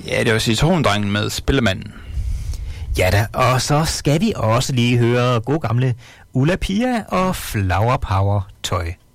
Ja, det var Citrondrengen med Spillemanden. Ja da, og så skal vi også lige høre god gamle Ulla Pia og Flower Power Tøj.